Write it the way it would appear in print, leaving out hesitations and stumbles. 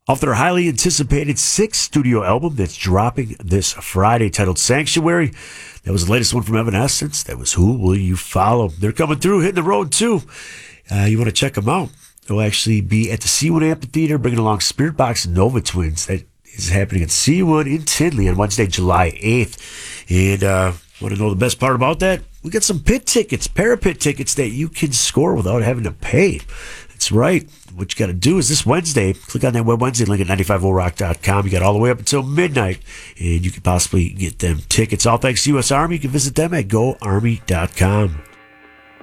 off their highly anticipated sixth studio album that's dropping this Friday, titled Sanctuary. That was the latest one from Evanescence. That was Who Will You Follow? They're coming through, hitting the road too. You want to check them out. They'll actually be at the C1 Amphitheater, bringing along Spirit Box and Nova Twins. That is happening at C1 in Tinley on Wednesday, July 8th. And want to know the best part about that? We got some pit tickets, Parapit tickets that you can score without having to pay. That's right. What you got to do is this Wednesday, click on that Web Wednesday link at 950rock.com. You got all the way up until midnight, and you can possibly get them tickets. All thanks to U.S. Army. You can visit them at goarmy.com.